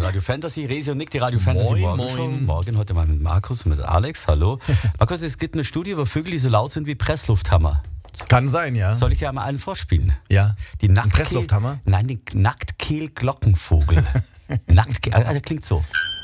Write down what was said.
Radio Fantasy, Resi und Nick, die Radio Fantasy Moin, Morgenshow. moin. Morgen heute mal mit Markus und mit Alex. Hallo. Markus, es gibt eine Studie über Vögel, die so laut sind wie Presslufthammer. Kann sein, ja. Soll ich dir einmal einen vorspielen? Ja. Die Ein Presslufthammer? Nein, den Nacktkehl-Glockenvogel. Der klingt so.